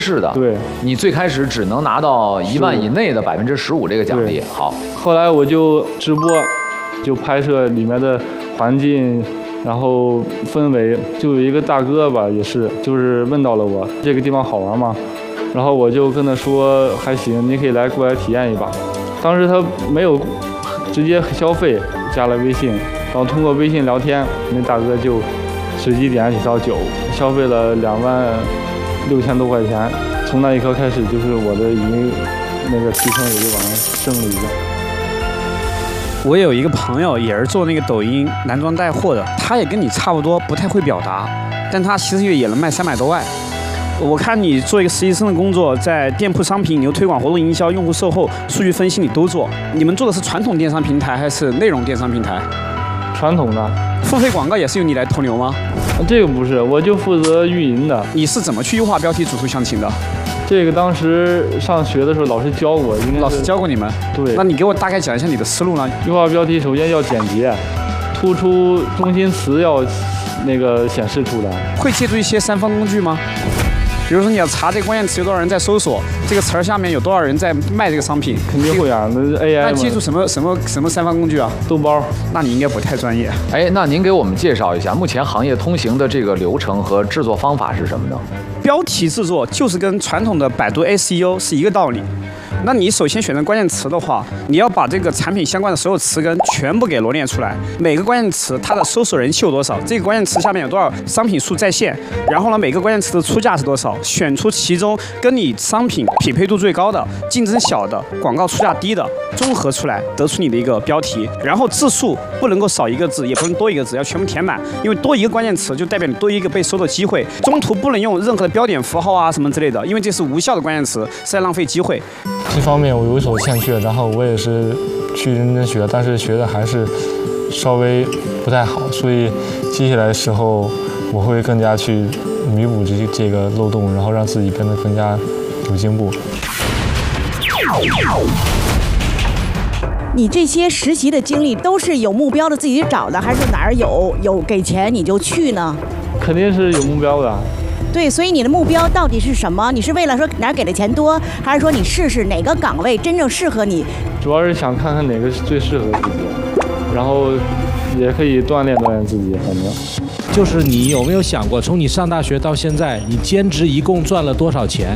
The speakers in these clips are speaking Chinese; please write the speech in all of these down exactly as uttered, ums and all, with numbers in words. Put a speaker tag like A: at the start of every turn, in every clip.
A: 是的，
B: 对，
A: 你最开始只能拿到一万以内的百分之十五这个奖励。好，
B: 后来我就直播，就拍摄里面的环境，然后氛围。就有一个大哥吧，也是，就是问到了我这个地方好玩吗？然后我就跟他说还行，你可以来过来体验一把。当时他没有直接消费，加了微信，然后通过微信聊天，那大哥就随机点起套酒，消费了两万。六千多块钱，从那一刻开始，就是我的已经那个提成也就往上升了一个。
C: 我有一个朋友也是做那个抖音男装带货的，他也跟你差不多，不太会表达，但他其实也能卖三百多万。我看你做一个实习生的工作，在店铺商品、你推广、活动营销、用户售后、数据分析你都做。你们做的是传统电商平台还是内容电商平台？
B: 传统的。
C: 付费广告也是由你来投流吗？
B: 这个不是，我就负责运营的。
C: 你是怎么去优化标题、主图详情的？
B: 这个当时上学的时候，老师教我，应该
C: 老师教过你们。
B: 对。
C: 那你给我大概讲一下你的思路呢？
B: 优化标题首先要简洁，突出中心词要那个显示出来。
C: 会借助一些三方工具吗？比如说你要查这个关键词有多少人在搜索，这个词儿下面有多少人在卖这个商品，
B: 肯定会啊。那 A I
C: 那借助什么什么什么三方工具啊？
B: 豆包。
C: 那你应该不太专业。
A: 哎，那您给我们介绍一下目前行业通行的这个流程和制作方法是什么呢？
C: 标题制作就是跟传统的百度 S E O 是一个道理。那你首先选择关键词的话，你要把这个产品相关的所有词根全部给罗列出来，每个关键词它的搜索人气有多少，这个关键词下面有多少商品数在线，然后呢每个关键词的出价是多少，选出其中跟你商品匹配度最高的、竞争小的、广告出价低的，综合出来得出你的一个标题。然后字数不能够少一个字，也不能多一个字，要全部填满，因为多一个关键词就代表你多一个被搜的机会。中途不能用任何的标点符号啊什么之类的，因为这是无效的关键词，是在浪费机会。
D: 这方面我有所欠缺，然后我也是去认真学，但是学的还是稍微不太好，所以接下来的时候我会更加去弥补这这个漏洞，然后让自己变得更加有进步。
E: 你这些实习的经历都是有目标的自己找的，还是哪儿有有给钱你就去呢？
B: 肯定是有目标的。
E: 对，所以你的目标到底是什么？你是为了说哪儿给的钱多，还是说你试试哪个岗位真正适合你？
B: 主要是想看看哪个是最适合自己，然后也可以锻炼锻炼自己。反正
F: 就是你有没有想过，从你上大学到现在，你兼职一共赚了多少钱？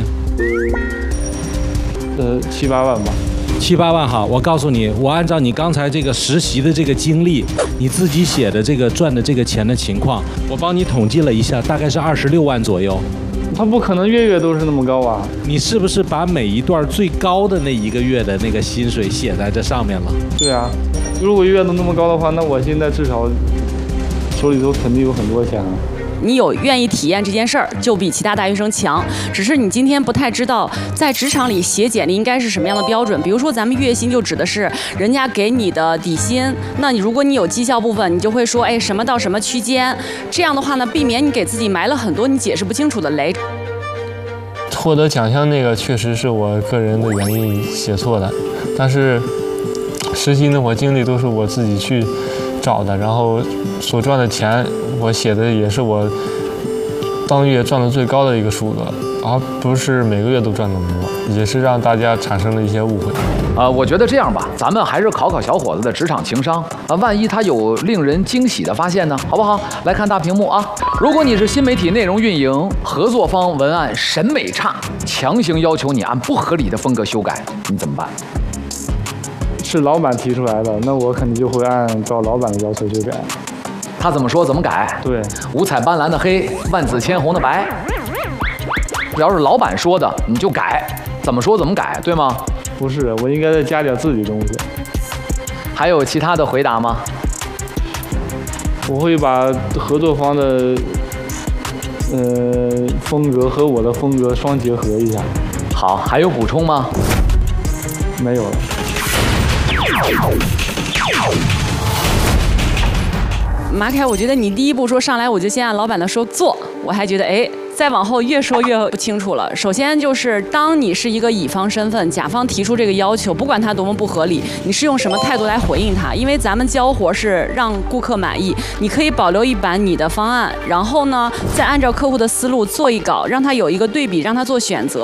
B: 呃，七八万吧。
F: 七八万哈，我告诉你，我按照你刚才这个实习的这个经历，你自己写的这个赚的这个钱的情况，我帮你统计了一下，大概是二十六万左右。
B: 他不可能月月都是那么高啊！
F: 你是不是把每一段最高的那一个月的那个薪水写在这上面了？
B: 对啊，如果月月都那么高的话，那我现在至少手里头肯定有很多钱啊。
G: 你有愿意体验这件事儿，就比其他大学生强。只是你今天不太知道，在职场里写简历应该是什么样的标准。比如说，咱们月薪就指的是人家给你的底薪。那你如果你有绩效部分，你就会说，哎，什么到什么区间。这样的话呢，避免你给自己埋了很多你解释不清楚的雷。
D: 获得奖项那个确实是我个人的原因写错的，但是实习那会儿经历都是我自己去找的，然后所赚的钱我写的也是我当月赚的最高的一个数额，而不是每个月都赚那么多，也是让大家产生了一些误会。
A: 呃，我觉得这样吧，咱们还是考考小伙子的职场情商啊，万一他有令人惊喜的发现呢，好不好？来看大屏幕啊！如果你是新媒体内容运营，合作方文案审美差，强行要求你按不合理的风格修改，你怎么办？
B: 是老板提出来的，那我肯定就会按照老板的要求去改。
A: 他怎么说怎么改？
B: 对，
A: 五彩斑斓的黑，万紫千红的白。要是老板说的，你就改，怎么说怎么改，对吗？
B: 不是，我应该再加点自己东西。
A: 还有其他的回答吗？
B: 我会把合作方的呃风格和我的风格双结合一下。
A: 好，还有补充吗？
B: 没有了。
G: 马凯，我觉得你第一步说上来我就先按老板的说做，我还觉得哎再往后越说越不清楚了。首先就是当你是一个乙方身份，甲方提出这个要求，不管他多么不合理，你是用什么态度来回应他？因为咱们交活是让顾客满意，你可以保留一版你的方案，然后呢，再按照客户的思路做一稿，让他有一个对比，让他做选择。